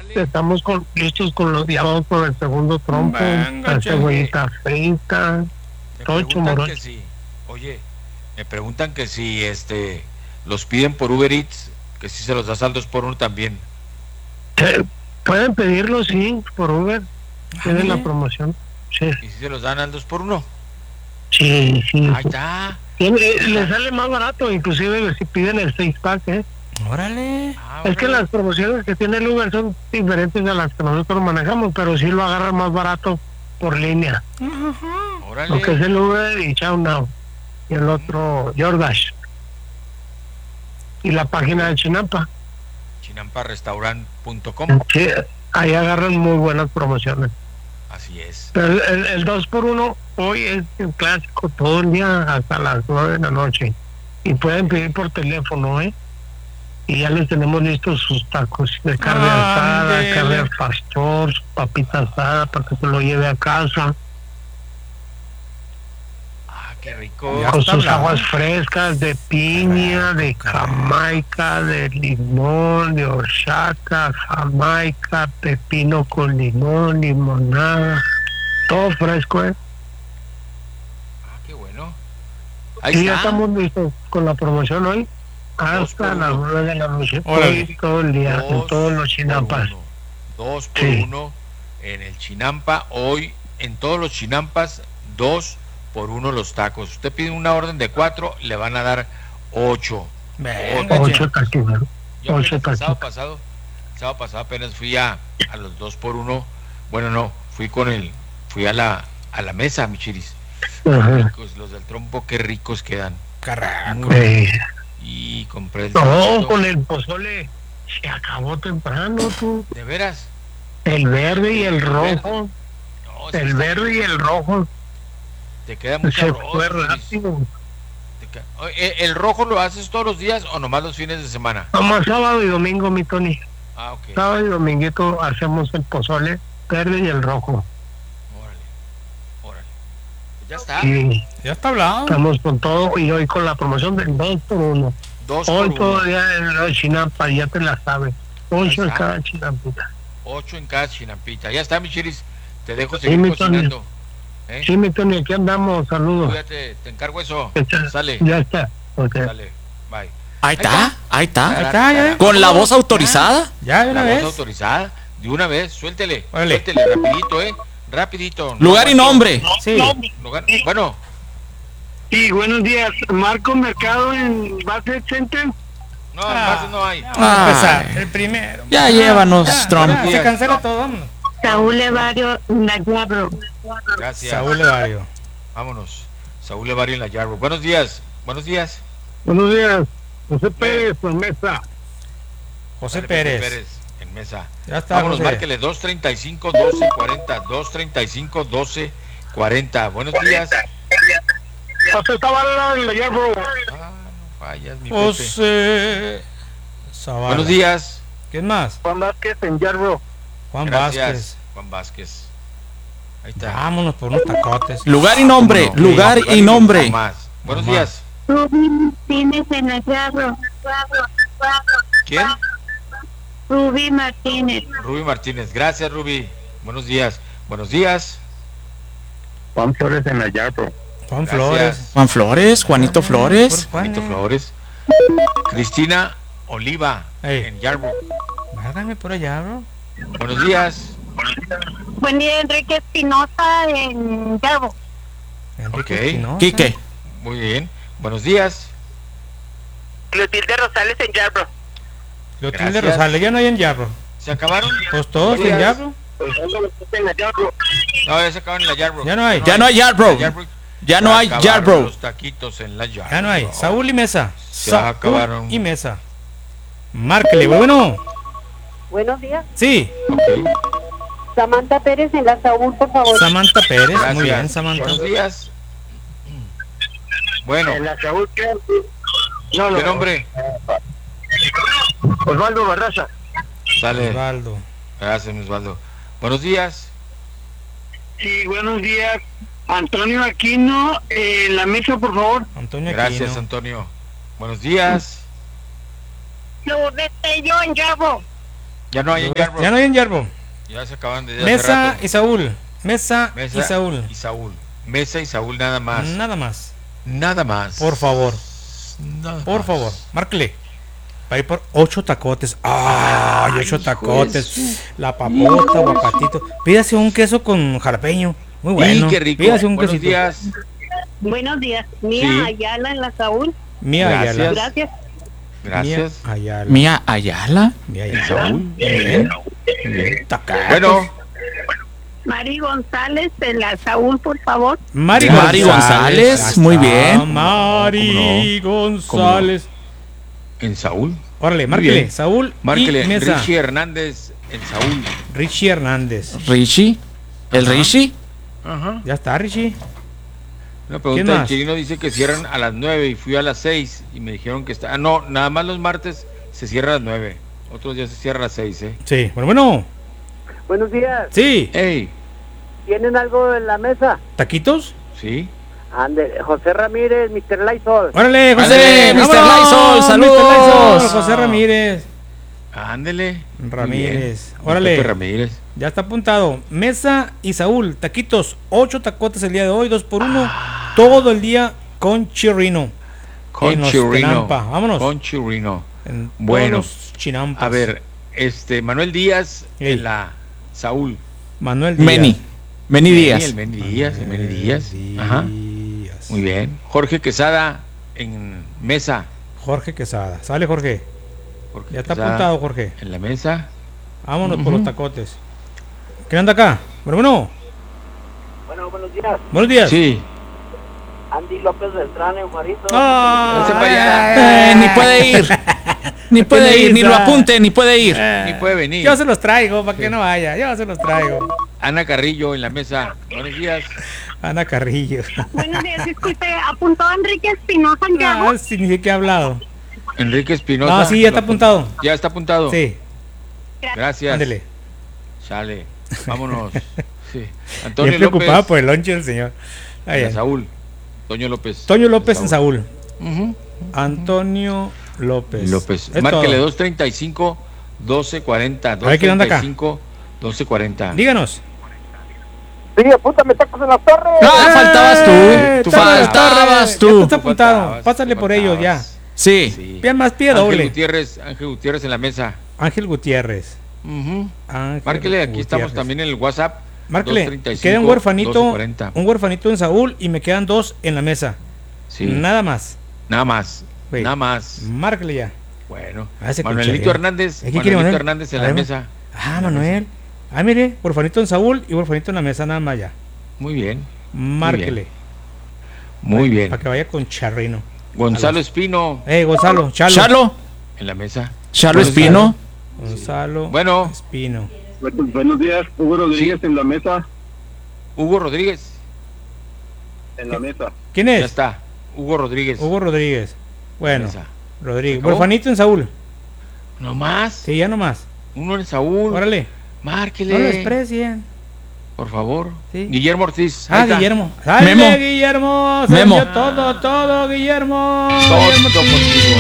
estamos listos con los diablos por el segundo trompo, la cebollita frita, tocho morocho. Oye, me preguntan que si los piden por Uber Eats, que si se los das al 2x1 también. Pueden pedirlo, sí, por Uber. Tienen la promoción. Sí. ¿Y si se los dan al 2x1? Sí. Ahí está. Le sale más barato, inclusive si piden el 6-pack, Órale. Es que las promociones que tiene el Uber son diferentes a las que nosotros manejamos, pero sí lo agarran más barato por línea. Órale. Lo que es el Uber y Chow Now. Y el otro, DoorDash. Y la página de Chinampa. Chinamparestaurant.com. Sí, ahí agarran muy buenas promociones. Así es. Pero el 2x1 hoy es un clásico todo el día hasta las 9 de la noche. Y pueden pedir por teléfono, y ya les tenemos listos sus tacos de carne asada, carne al pastor, papita asada para que se lo lleve a casa. Qué rico. Con sus aguas frescas de piña, de jamaica, de limón, de horchata, jamaica, pepino con limón, limonada, todo fresco, qué bueno. Y ya estamos listos con la promoción hoy hasta las 9 de la noche, hoy todo el día, en todos los Chinampas. 2x1 en el Chinampa, hoy en todos los Chinampas, 2x1 los tacos. Usted pide una orden de 4, le van a dar 8. 8 taquitos. Yo el sábado pasado apenas fui a los 2x1. Bueno, no, fui a la mesa, mi chiris. Ricos, los del trompo, qué ricos quedan. Carajo. Y compré el con el pozole se acabó temprano, tú. ¿De veras? El verde y el rojo. El verde y el rojo. Te queda mucho arroz. Fue rápido. ¿El rojo lo haces todos los días o nomás los fines de semana? Nomás sábado y domingo, mi Tony. Ok. Sábado y dominguito hacemos el pozole verde y el rojo. Órale. Ya está. Sí. Ya está hablado. Estamos con todo y hoy con la promoción del 2x1. Hoy todo el día en la Chinampa, ya te la sabes. 8 en cada Chinampita. 8 en cada Chinampita. Ya está, mi chiris. Te dejo seguir cocinando. Sí, mi Tony, aquí andamos. Saludos. Cuídate, te encargo eso. Sale. Ya está. Okay. Sale. Bye. Ahí está. Ya. ¿Con la voz autorizada? Ya, de una vez. La voz autorizada. De una vez. Suéltele. Suéltele, rapidito, rapidito. Lugar y nombre. Sí. Bueno. Sí, buenos días. Marco Mercado en Basset Center. No, más no hay. El primero. Ya llévanos, Trump. Se cancela todo, vámonos. Saúl Levario en la Yarro. Gracias. Saúl Levario. Vámonos. Saúl Levario en la Yarro. Buenos días. Buenos días. José Pérez en mesa. José Pérez en mesa. Ya está. Vámonos, márquele 235-1240. 235-1240. Buenos días. José Zavala en la Yarro. No fallas, mi José Zavala. Buenos días. ¿Quién más? Juan Vázquez en Yarro. Juan Vázquez. Ahí está. Vámonos por unos tacotes. Lugar y nombre. Lugar y nombre. Buenos días. Rubí Martínez en la Yarro. ¿Quién? Rubí Martínez. Rubí Martínez. Gracias, Rubí. Buenos días. Juan Flores en la Yarro. Juan Flores. Juanito Flores. Cristina Oliva en Yarbo. Háganme por allá, bro. Buenos días. Buen día, Enrique Espinosa en Yarbo. Quique. Muy bien. Buenos días. Clotilde Rosales en Yarbo. Clotilde Rosales, ya no hay en Yarbo. ¿Se acabaron? Pues todos en Yarbo. No, ya se acabaron en la Yarbo. Ya no hay. Ya no hay Yarbo. Ya no hay Yarbo. Los taquitos en la Yarbo. Ya no hay. Saúl y Mesa. Se acabaron. Y Mesa. Márquele, bueno. Buenos días. Sí. Okay. Samantha Pérez en la Saúl, por favor. Samantha Pérez. Gracias. Muy bien, Samantha. Buenos días. Bueno. En la Saúl, ¿qué? ¿Qué nombre? Osvaldo Barraza. Sale. Osvaldo. Gracias, Osvaldo. Buenos días. Sí, buenos días. Antonio Aquino, en la mesa, por favor. Antonio Gracias, Aquino. Antonio. Buenos días. Yo en Yarbo. Ya no hay en Yarbrough. Ya no hay en Yarbrough. Ya se acaban de Mesa y Saúl. Mesa y Saúl. Mesa y Saúl nada más. Nada más. Nada más. Por favor. Nada Por más. favor. Márquele. Va a ir por 8 tacotes. ¡Ay! 8 tacotes. La papota, guapatito. Pídase un queso con jalapeño. Muy bueno. Qué rico. Pídase un Buenos quesito. días. Buenos días. Mía Sí. Ayala en la Saúl. Mía Gracias. Ayala. Gracias. Gracias. Mía Ayala. Mía Ayala. Mía En Ayala. Saúl. Bien. Bien. Tacatos. Bueno, Mari González en la Saúl, por favor. Mari González, Ya muy está, bien. Mari González. en Saúl. Órale, Muy márquele. bien. Saúl Márquele. y Mesa. Richie Hernández en Saúl. Richie Hernández. Richie. ¿El Richie? Ajá. Ya está, Richie. Una ¿Quién pregunta más? del Chirino dice que cierran a las 9 y fui a las 6 y me dijeron que está. Ah, no, nada más los martes se cierra a las 9. Otros días se cierra a las 6, ¿eh? Sí, bueno. Buenos días. Sí. Ey, ¿Tienen algo en la mesa? ¿Taquitos? sí. Ande, José Ramírez, Mr. Lysol. Órale, José. Ándale, Mr. vámonos, Lysol, Mr. saludos. Lysol, José Ramírez. Ándele. Ramírez. Muy bien. Órale. Pepe Ramírez. Ya está apuntado. Mesa y Saúl, taquitos. 8 tacotes el día de hoy, 2 por 1. Todo el día con chirrino. Con En los Chirino. Tenampa. Vámonos. Con Chirino. En Bueno, todos los chinampas. A ver, Manuel Díaz Ey. en la Saúl. Manuel Díaz. Meni Díaz. El Meni Díaz. Ajá. Díaz. Muy bien. Jorge Quesada en Mesa. Jorge Quesada. Sale, Jorge. Jorge Ya está Quesada apuntado, Jorge. en la mesa. Vámonos por los tacotes. ¿Quién anda acá? Bueno. Bueno, buenos días. Buenos días. Sí. Andy López Beltrán en Juarito. Ah, Vete para allá. Ni puede ir. Ni puede ir, ni lo apunte, ni puede ir. Ni puede venir. Yo se los traigo para que no vaya. Yo se los traigo. Ana Carrillo en la mesa. Buenos días. Ana Carrillo. Buenos días, disculpe, apuntó Enrique Espinosa en Ah, sí, ni siquiera he hablado. Enrique Espinosa. No, sí, ya está apuntado. Ya está apuntado. Sí, Gracias. ándele. Sale. Vámonos. Sí. Bien Antonio preocupado López por el lonche del señor. en Ahí, la Saúl. Toño López. Toño López en Saúl. Ujú. Antonio López. Es Márquele todo. 235 1240. A ver, ¿quién anda acá? 235 1240. Díganos. Sí, apúntame, tacos en las torres. Ah, faltabas tú. Tacos en las Faltabas Torres. tú. Ya está apuntado. Faltabas, Pásale por ellos ya. Sí. Sí. Pide más, pide Ángel doble. Gutiérrez en la mesa. Ángel Gutiérrez. Ujú. Ángel Márquele, aquí estamos Gutiérrez. también en el WhatsApp. Márquele, 235, queda un huerfanito, 1240. un huerfanito en Saúl y me quedan 2 en la mesa. Sí. Nada más. Nada más. Güey. Nada más. Márquele ya. Bueno. Ese Manuelito cucharero. Hernández. ¿Aquí quiere Manuelito Manuel? Hernández en A la ver, mesa. Ah, Manuel. Ah, mire, huerfanito en Saúl y huerfanito en la mesa, nada más ya. Muy bien. Márquele. Muy bien. Para que vaya con charrino. Gonzalo Espino Gonzalo, Chalo. Charlo. en la mesa. Charlo Espino. Gonzalo Bueno. Espino. Buenos días, Hugo Rodríguez en la mesa. Hugo Rodríguez. En la mesa. ¿Quién Ya es? está. Hugo Rodríguez. Hugo Rodríguez. Bueno, Mesa. Rodríguez. ¿Se acabó? Huerfanito en Saúl. No más. Sí, ya nomás. Uno en Saúl. Órale. Márquele. No lo desprecien. Por favor. Sí. Guillermo Ortiz. Ah, Ahí está. Guillermo. ¡Sale, Memo. Guillermo! Se Memo. dio todo, Guillermo. Todo Guillermo contigo.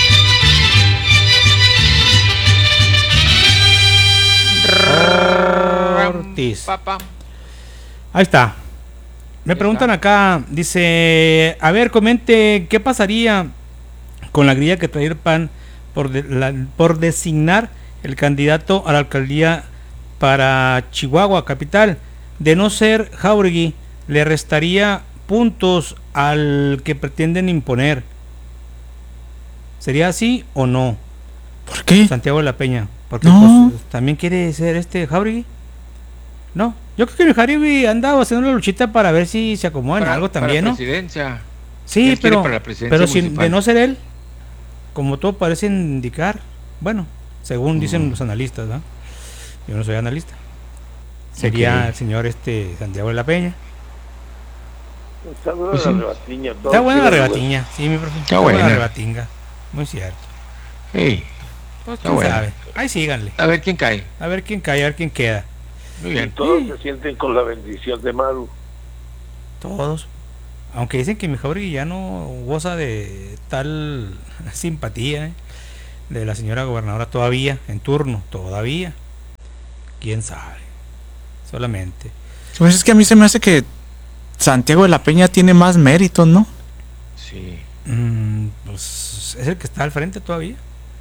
Ortiz. Papá. Ahí está. Me Ahí preguntan está. acá, dice, a ver, comente, ¿qué pasaría con la grilla que trae el PAN por designar el candidato a la alcaldía para Chihuahua, capital? De no ser Jauregui, le restaría puntos al que pretenden imponer. ¿Sería así o no? ¿Por qué? Santiago de la Peña. Porque No. pues, también quiere ser Jauregui. No, yo creo que el Jauregui andaba haciendo una luchita para ver si se acomoda en algo también, para ¿no? presidencia. Sí, Él quiere pero, para la presidencia pero si municipal. de no ser él, como todo parece indicar, bueno, según dicen los analistas, ¿no? Yo no soy analista. Sería Ok. el señor Santiago de la Peña. Está buena Pues sí. la rebatiña. todo Está buena la chido, rebatiña, sí, mi profe. Está buena. la rebatinga, muy cierto. Hey, Pues Está quién buena. sabe. Ahí síganle. a ver quién cae. A ver quién cae, a ver quién queda. Muy Y bien. todos se sienten con la bendición de Maru. Todos. Aunque dicen que mi Jauregui ya no goza de tal simpatía, ¿eh? de la señora gobernadora todavía en turno, todavía. ¿Quién sabe? Solamente. Pues es que a mí se me hace que Santiago de la Peña tiene más méritos, ¿no? Sí. Pues es el que está al frente todavía.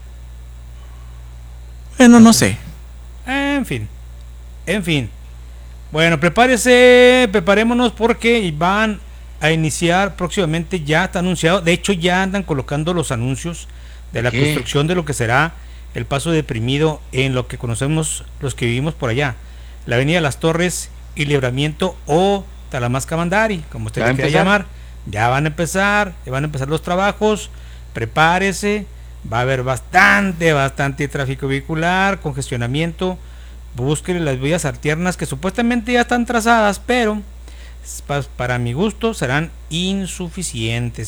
Bueno, no sé. En fin. Bueno, preparémonos porque van a iniciar próximamente, ya está anunciado, de hecho ya andan colocando los anuncios de la construcción de lo que será el paso deprimido en lo que conocemos los que vivimos por allá, la avenida Las Torres y Libramiento o Talamasca-Mandari, como usted le quiera llamar. Ya van a empezar los trabajos, prepárese, va a haber bastante tráfico vehicular, congestionamiento. Búsquenle las vías alternas que supuestamente ya están trazadas, pero para mi gusto serán insuficientes.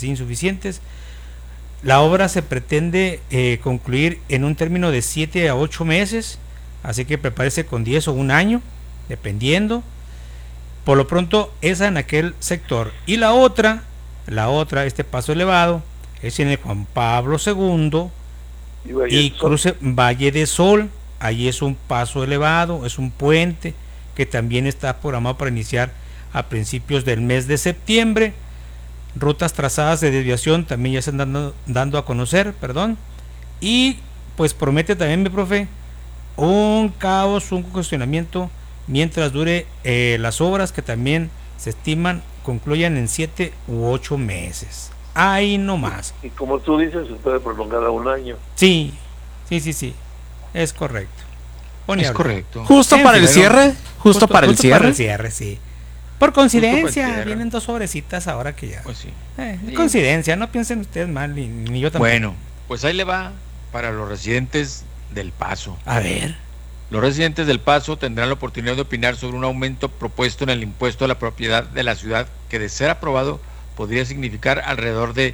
La obra se pretende concluir en un término de 7 a 8 meses, así que prepárese con 10 o un año, dependiendo. Por lo pronto, esa en aquel sector. Y la otra, este paso elevado, es en el Juan Pablo II y cruce Valle de Sol. Allí es un paso elevado, es un puente que también está programado para iniciar a principios del mes de septiembre. Rutas trazadas de desviación también ya se están dando a conocer, y pues promete también, mi profe, un caos, un cuestionamiento mientras dure las obras, que también se estiman concluyan en 7 u 8 meses. Ahí no más. Y como tú dices, se puede prolongar a un año. Sí, es correcto. Es correcto. Justo para el cierre. Justo para el cierre, sí. Por coincidencia, vienen 2 sobrecitas ahora que ya. Pues sí. Coincidencia, no piensen ustedes mal, ni yo tampoco. Bueno, pues ahí le va para los residentes del Paso. A ver. Los residentes del Paso tendrán la oportunidad de opinar sobre un aumento propuesto en el impuesto a la propiedad de la ciudad que, de ser aprobado, podría significar alrededor de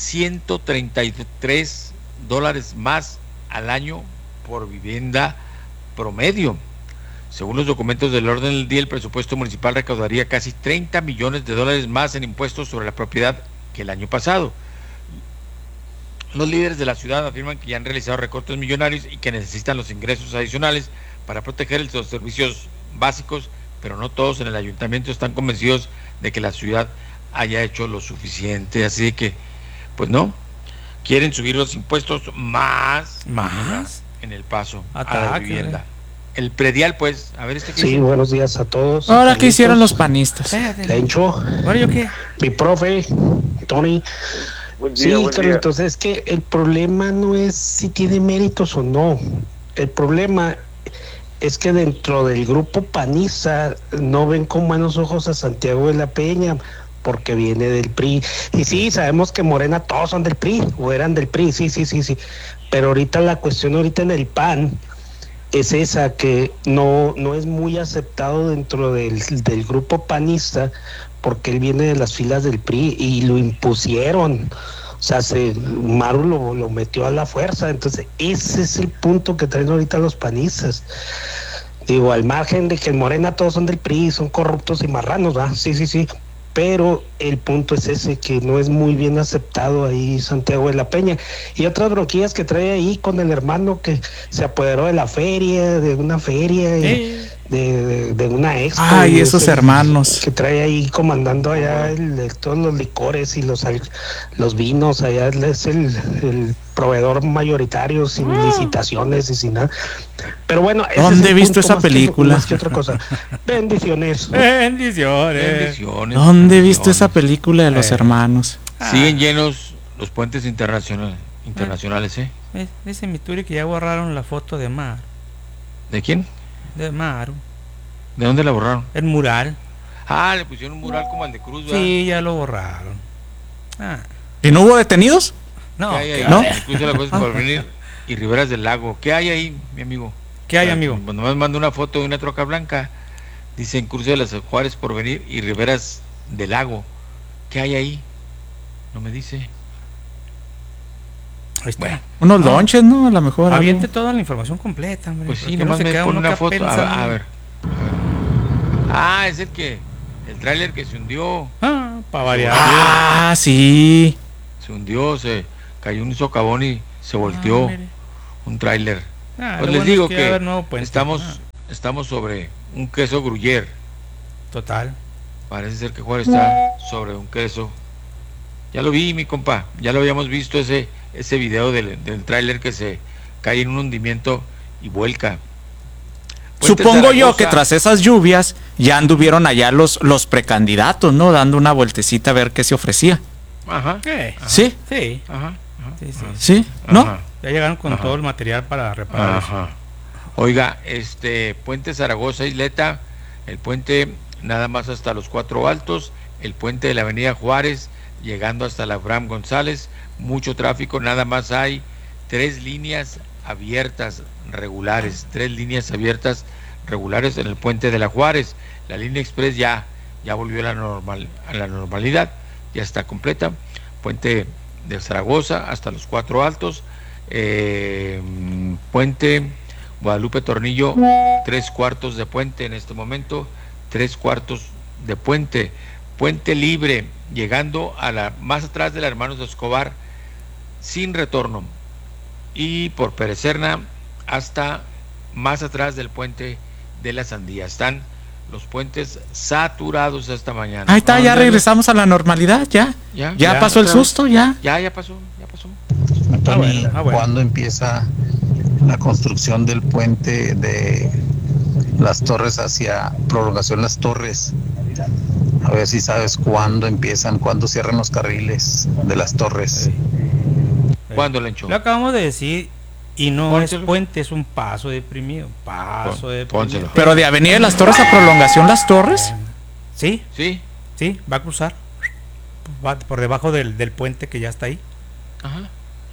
$133 más al año por vivienda promedio. Según los documentos del orden del día, el presupuesto municipal recaudaría casi $30 millones más en impuestos sobre la propiedad que el año pasado. Los líderes de la ciudad afirman que ya han realizado recortes millonarios y que necesitan los ingresos adicionales para proteger los servicios básicos, pero no todos en el ayuntamiento están convencidos de que la ciudad haya hecho lo suficiente. Así que, pues no, quieren subir los impuestos más en el Paso a la vivienda. El predial, pues, a ver Sí, buenos días a todos. Ahora, ¿qué hicieron los panistas? Lencho, ¿Ahora yo qué? mi profe, Tony. Buen día, Sí, buen Carlitos, día. es que el problema no es si tiene méritos o no. El problema es que dentro del grupo panista no ven con buenos ojos a Santiago de la Peña, porque viene del PRI. Y sí, sabemos que Morena todos son del PRI, o eran del PRI, sí. Pero ahorita la cuestión en el PAN es esa, que no es muy aceptado dentro del grupo panista, porque él viene de las filas del PRI y lo impusieron. O sea, Maru lo metió a la fuerza. Entonces ese es el punto que traen ahorita los panistas. Digo, al margen de que en Morena todos son del PRI, son corruptos y marranos, ¿va? Sí. Pero el punto es ese, que no es muy bien aceptado ahí Santiago de la Peña. Y otras broquillas que trae ahí con el hermano que se apoderó de la feria, de una feria, de una expo. Ay, esos hermanos. Que trae ahí comandando allá todos los licores y los vinos. Allá es el proveedor mayoritario, sin licitaciones y sin nada. Pero bueno, ¿dónde he visto esa película? Más que otra cosa. Bendiciones. ¿Dónde he visto esa película de los hermanos? Siguen llenos los puentes internacionales, Dice mi Turi que ya borraron la foto de Mar. ¿De quién? De Maru. ¿De dónde la borraron? El mural. Le pusieron un mural como el de Cruz, ¿verdad? Sí, ya lo borraron. ¿Y no hubo detenidos? No. ¿Qué hay ahí? ¿No? Incluso la cosa por venir y Riberas del Lago. ¿Qué hay ahí, mi amigo? ¿Qué hay, amigo? Cuando me manda una foto de una troca blanca, dicen Cruce de las Juárez por venir y Riberas del Lago. ¿Qué hay ahí? No me dice. Ahí está. Bueno, Unos lonches, ¿no? A lo mejor. Aviente toda la información completa, hombre. pues sí, porque nomás se me queda pone uno una acá foto. pensando. A ver. Es el tráiler que se hundió. Para variar. Sí. Se hundió, se cayó un socavón y se volteó. un tráiler. Lo Les bueno digo es que va a que haber nuevo puente. estamos sobre un queso gruyère. Total. Parece ser que Juárez está sobre un queso. Ya lo vi, mi compa, ya lo habíamos visto ese video del tráiler que se cae en un hundimiento y vuelca. Puente Supongo yo Zaragoza. que tras esas lluvias ya anduvieron allá los precandidatos, ¿no? Dando una vueltecita a ver qué se ofrecía. Ajá. ¿Qué? ¿Sí? Sí. Ajá. Sí, sí. ¿Sí? ¿No? Ajá. Ya llegaron con Ajá. todo el material para reparar eso. Ajá. Oiga, puente Zaragoza Isleta, el puente nada más hasta los Cuatro Altos, el puente de la avenida Juárez, llegando hasta la Abraham González, mucho tráfico, nada más hay 3 líneas abiertas regulares, 3 líneas abiertas regulares en el puente de la Juárez. La línea express ya volvió a la normalidad, ya está completa. Puente de Zaragoza hasta los Cuatro Altos, puente Guadalupe Tornillo, 3/4 de puente en este momento, 3/4 de puente. Puente libre, llegando más atrás de la Hermanos de Escobar, sin retorno, y por Perecerna hasta más atrás del puente de la Sandía. Están los puentes saturados esta mañana. Ahí está, ya regresamos a la normalidad, ya. Ya pasó el susto, ya. Ya pasó. Tony, bueno. ¿cuándo empieza la construcción del puente de Las Torres hacia prolongación Las Torres? A ver si sabes cuándo empiezan, cuándo cierran los carriles de Las Torres. ¿Cuándo, Lencho? Lo acabamos de decir, y no Pónselo. es puente, es un paso deprimido. Pónselo. Pero de Avenida de las Torres a prolongación Las Torres. Sí, Sí. va a cruzar. Va por debajo del puente que ya está ahí. Ajá.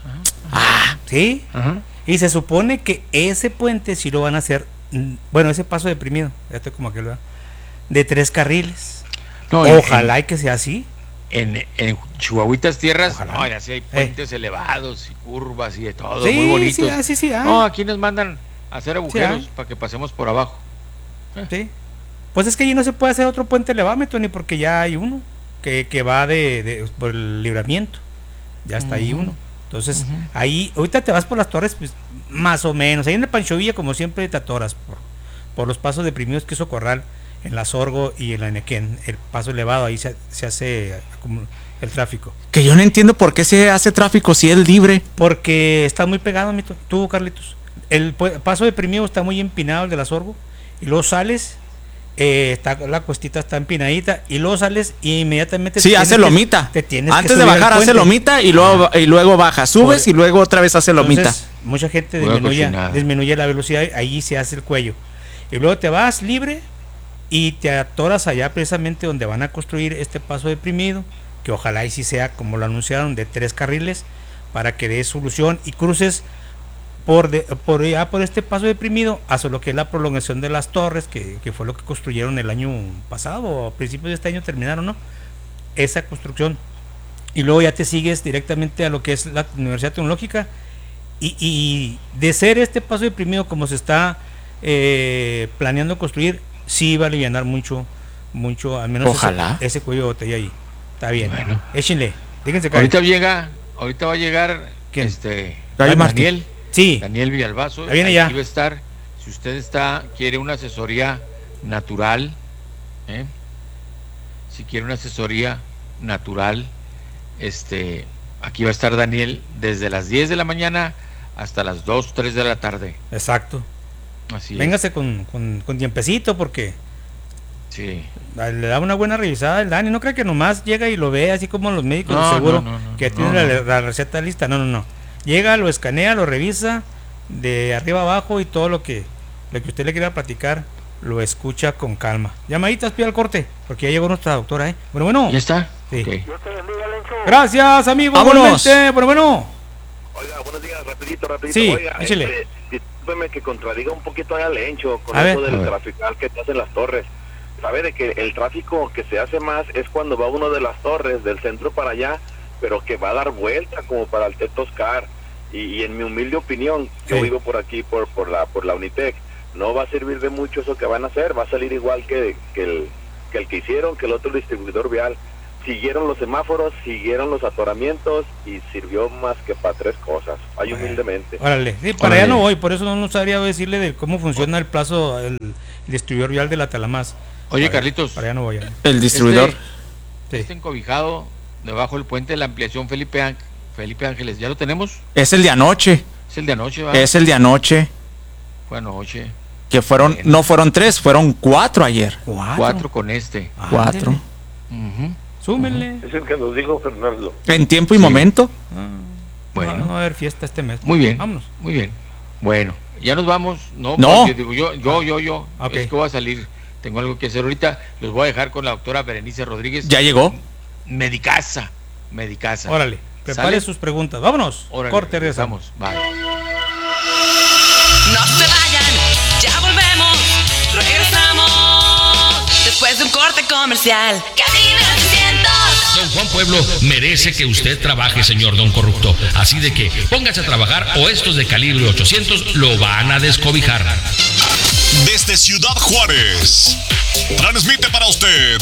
Sí. Ajá. Y se supone que ese puente sí lo van a hacer, bueno, ese paso deprimido, ya estoy como que de 3 carriles. No, Ojalá y que sea así. En Chihuahuitas Tierras, Ojalá. no, así hay puentes elevados y curvas y de todo, Sí, muy bonitos. sí. No, aquí nos mandan a hacer agujeros para que pasemos por abajo. Sí. Pues es que allí no se puede hacer otro puente elevado, ni porque ya hay uno que va por el libramiento. Ya está ahí uno. Entonces, ahí, ahorita te vas por Las Torres, pues más o menos. Ahí en el Pancho Villa, como siempre, te atoras por los pasos deprimidos que hizo Corral en la Sorgo y en la Enequén. El paso elevado, ahí se hace como el tráfico. Que yo no entiendo por qué se hace tráfico si es libre. Porque está muy pegado, tú, Carlitos. El paso deprimido está muy empinado, el de la Sorgo, y luego sales, la cuestita está empinadita, y luego sales y inmediatamente Sí, hace lomita. Antes de subir bajar al hace puente. lomita y luego baja. Subes y luego otra vez hace lomita. Entonces, mucha gente Pura cochinada. disminuye la velocidad, ahí se hace el cuello. Y luego te vas libre y te atoras allá precisamente donde van a construir este paso deprimido, que ojalá y sí sea como lo anunciaron, de 3 carriles, para que dé solución y cruces por este paso deprimido hacia lo que es la prolongación de Las Torres, que fue lo que construyeron el año pasado, o a principios de este año terminaron, ¿no? Esa construcción. Y luego ya te sigues directamente a lo que es la Universidad Tecnológica, y de ser este paso deprimido como se está planeando construir, sí va a alivianar mucho, al menos Ojalá. ese cuello de botella ahí. Está bien. Bueno. Échenle. Díganse que Ahorita va a llegar ¿Quién? Gaby Martín. Daniel. sí, Daniel Villalbazo. Ahí viene aquí ya. va a estar. Si usted quiere una asesoría natural, si quiere una asesoría natural, aquí va a estar Daniel desde las 10 de la mañana hasta las 2, 3 de la tarde. exacto. Así Véngase con tiempecito, porque es. Sí. le da una buena revisada el Dani. No cree que nomás llega y lo ve así como los médicos de seguro que tienen la receta lista. No. Llega, lo escanea, lo revisa de arriba abajo, y todo lo que usted le quiera platicar lo escucha con calma. Llamaditas, pide al corte, porque ya llegó nuestra doctora, Bueno. ¿Ya está? Sí. Ok. Dios te bendiga, Lencho. Gracias, amigo. Vámonos. Igualmente. Bueno. Oiga, buenos días, rapidito. Sí, Oiga, échele. discúlpeme que contradiga un poquito a Lencho con A eso ver. del trafical que te hacen Las Torres. Sabe de que el tráfico que se hace más es cuando va uno de Las Torres, del centro para allá, pero que va a dar vuelta como para el Teto Oscar. Y en mi humilde opinión, yo Sí. vivo por aquí, por la Unitec, no va a servir de mucho eso que van a hacer, va a salir igual que el que hicieron, que el otro distribuidor vial. siguieron los semáforos, siguieron los atoramientos y sirvió más que para 3 cosas. Ay, humildemente. Órale, sí, para allá no voy, por eso no sabría decirle de cómo funciona el plazo, el distribuidor vial de la Talamás. Oye, Carlitos. Para allá no voy. El distribuidor. Este encobijado debajo del puente de la ampliación Felipe Ángeles, ¿ya lo tenemos? Es el de anoche. Es el de anoche, ¿verdad? Es el de anoche. Fue anoche. Que fueron, no fueron 3, fueron 4 ayer. 4 con este. 4. Súmenle. Es el que nos dijo Fernando. En tiempo y momento. Bueno. No va a haber fiesta este mes. Muy bien. Vámonos. Muy bien. Bueno, ya nos vamos. No. Digo, yo. Okay. Es que voy a salir. Tengo algo que hacer ahorita. Los voy a dejar con la doctora Berenice Rodríguez. ¿Ya llegó? Medicasa. Órale, prepare sus preguntas. Vámonos. Órale, Corte, regresamos. Bye. No se vayan, ya volvemos. Regresamos después de un corte comercial. Cabina 800. Don Juan Pueblo merece que usted trabaje, señor Don Corrupto. Así de que póngase a trabajar o estos de calibre 800 lo van a descobijar. Desde Ciudad Juárez, transmite para usted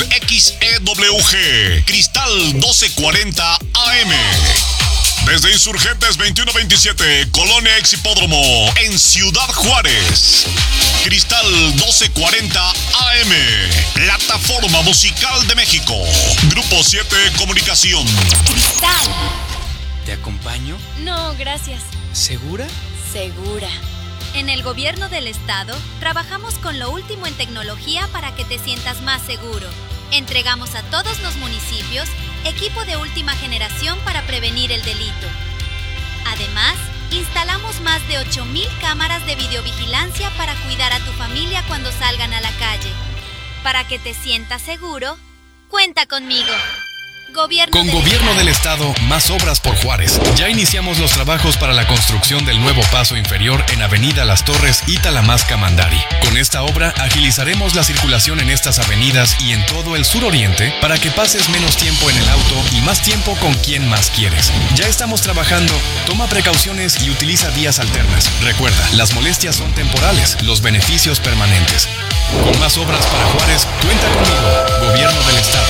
XEWG Cristal 1240 AM. Desde Insurgentes 2127, Colonia Exhipódromo, en Ciudad Juárez. Cristal 1240 AM, Plataforma Musical de México. Grupo 7 Comunicación. Cristal. ¿Te acompaño? No, gracias. ¿Segura? Segura. En el gobierno del estado, trabajamos con lo último en tecnología para que te sientas más seguro. Entregamos a todos los municipios equipo de última generación para prevenir el delito. Además, instalamos más de 8,000 cámaras de videovigilancia para cuidar a tu familia cuando salgan a la calle. Para que te sientas seguro, cuenta conmigo. Con Gobierno del Estado, más obras por Juárez. Ya iniciamos los trabajos para la construcción del nuevo paso inferior en Avenida Las Torres y Talamasca Mandari. Con esta obra agilizaremos la circulación en estas avenidas y en todo el suroriente para que pases menos tiempo en el auto y más tiempo con quien más quieres. Ya estamos trabajando, toma precauciones y utiliza vías alternas. Recuerda, las molestias son temporales, los beneficios permanentes. Con más obras para Juárez, cuenta conmigo, Gobierno del Estado.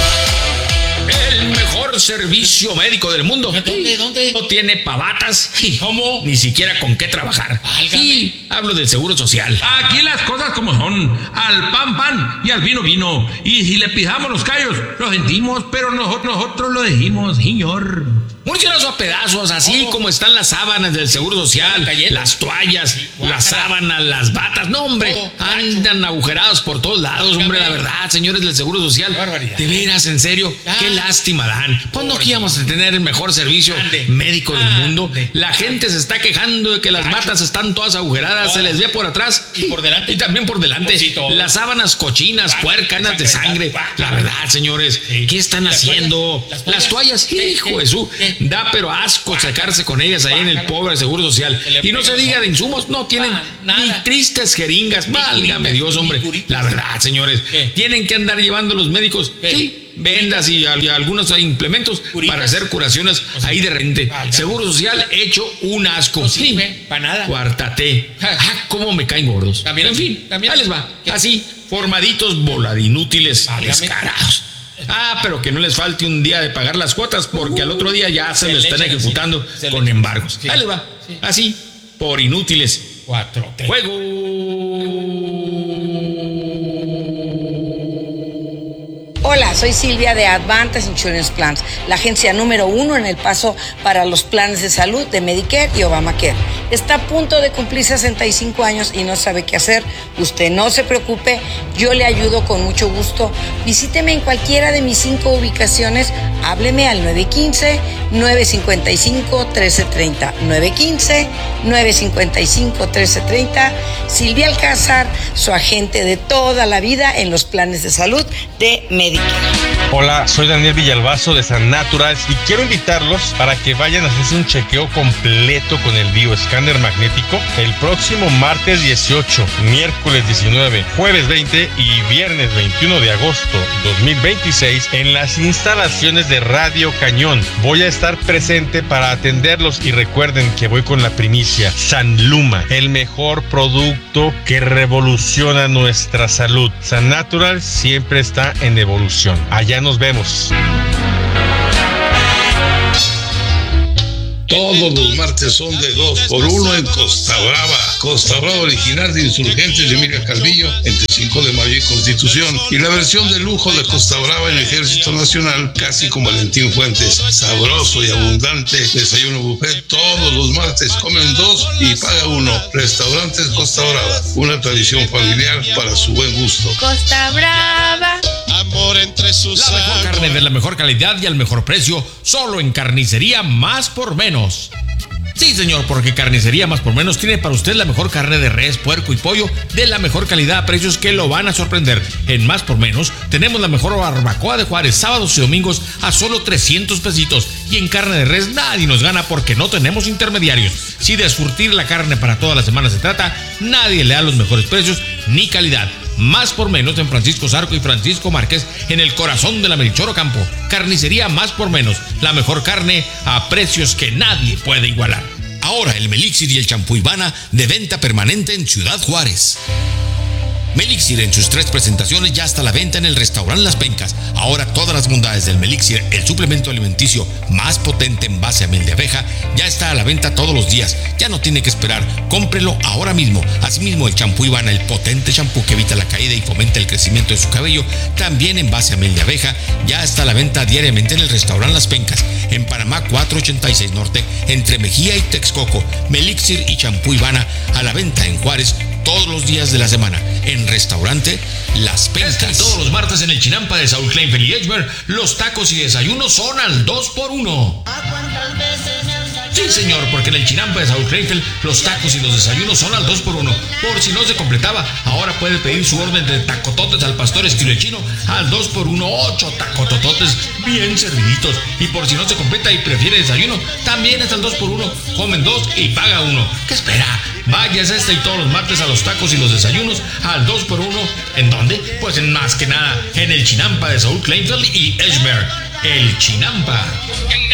El mejor servicio médico del mundo. ¿Dónde? No tiene pavatas. ¿Cómo? Ni siquiera con qué trabajar. Válgame. Sí, hablo del Seguro Social. Aquí las cosas como son. Al pan y al vino. Y si le pijamos los callos, lo sentimos, pero nosotros lo dijimos, señor. Múrselos a pedazos, así como están las sábanas del Seguro Social, las toallas, las sábanas, las batas. No, hombre, andan agujerados por todos lados, hombre, la verdad, señores del Seguro Social. De veras, en serio, qué lástima dan. Pues no íbamos a tener el mejor servicio médico del mundo. La gente se está quejando de que las batas están todas agujeradas, se les ve por atrás y por delante. Y también por delante. Las sábanas cochinas, puercanas de sangre. La verdad, señores, ¿qué están haciendo? Las toallas, hijo de su... Da pero asco sacarse con ellas ahí en el pobre Seguro Social. Y no se diga de insumos, no tienen ni tristes jeringas. Válgame Dios, hombre. La verdad, señores, tienen que andar llevando los médicos vendas y algunos implementos para hacer curaciones ahí de repente. Seguro Social hecho un asco. Sí, para nada. Cuartate. Cómo me caen gordos. En fin, ahí les va. Así, formaditos voladinútiles, descarados. Pero que no les falte un día de pagar las cuotas, porque al otro día ya se lo están ejecutando con embargos. Ahí les va. Así, por inútiles. 4T. ¡Juego! Hola, soy Silvia de Advantage Insurance Plans, la agencia número 1 en El Paso para los planes de salud de Medicare y Obamacare. Está a punto de cumplir 65 años y no sabe qué hacer. Usted no se preocupe, yo le ayudo con mucho gusto. Visíteme en cualquiera de mis 5 ubicaciones. Hábleme al 915-955-1330. 915-955-1330. Silvia Alcázar, su agente de toda la vida en los planes de salud de Medicare. Hola, soy Daniel Villalbazo de San Naturals y quiero invitarlos para que vayan a hacerse un chequeo completo con el bioescáner magnético el próximo martes 18, miércoles 19, jueves 20 y viernes 21 de agosto 2026 en las instalaciones de Radio Cañón. Voy a estar presente para atenderlos y recuerden que voy con la primicia. San Luma, el mejor producto que revoluciona nuestra salud. San Natural siempre está en evolución. Allá nos vemos. Todos los martes son de 2x1 en Costa Brava. Costa Brava original de Insurgentes de Emilia Calvillo, entre 5 de mayo y Constitución. Y la versión de lujo de Costa Brava en Ejército Nacional, casi con Valentín Fuentes. Sabroso y abundante desayuno buffet todos los martes. Comen 2 y paga 1. Restaurantes Costa Brava, una tradición familiar para su buen gusto. Costa Brava. Amor entre sus La mejor carne de la mejor calidad y al mejor precio, solo en Carnicería Más por Menos. Sí, señor, porque Carnicería Más por Menos tiene para usted la mejor carne de res, puerco y pollo de la mejor calidad a precios que lo van a sorprender. En Más por Menos tenemos la mejor barbacoa de Juárez, sábados y domingos a solo 300 pesitos. Y en carne de res nadie nos gana porque no tenemos intermediarios. Si de surtir la carne para toda la semana se trata, nadie le da los mejores precios ni calidad. Más por Menos en Francisco Zarco y Francisco Márquez, en el corazón de la Melchor Ocampo. Carnicería Más por Menos, la mejor carne a precios que nadie puede igualar. Ahora el Melixir y el champú Ivana de venta permanente en Ciudad Juárez. Melixir en sus 3 presentaciones ya está a la venta en el restaurante Las Pencas. Ahora todas las bondades del Melixir, el suplemento alimenticio más potente en base a miel de abeja, ya está a la venta todos los días. Ya no tiene que esperar, cómprelo ahora mismo. Asimismo el champú Ivana, el potente champú que evita la caída y fomenta el crecimiento de su cabello, también en base a miel de abeja, ya está a la venta diariamente en el restaurante Las Pencas, en Panamá 486 Norte, entre Mejía y Texcoco. Melixir y champú Ivana a la venta en Juárez todos los días de la semana, en restaurante Las Pencas. Y todos los martes en el Chinampa de Saúl Kleinfeld y Edgemer, los tacos y desayunos son al 2x1. Sí, señor, porque en el Chinampa de Saúl Kleinfeld, los tacos y los desayunos son al 2x1. Por si no se completaba, ahora puede pedir su orden de tacototes al pastor estilo chino al 2x1, 8 tacotototes bien serviditos. Y por si no se completa y prefiere desayuno, también es al 2x1. Comen 2 y paga 1. ¿Qué espera? Váyase y todos los martes a los tacos y los desayunos al 2x1. ¿En dónde? Pues en más que nada, en el Chinampa de Saúl Kleinfeld y Edgemer. El Chinampa.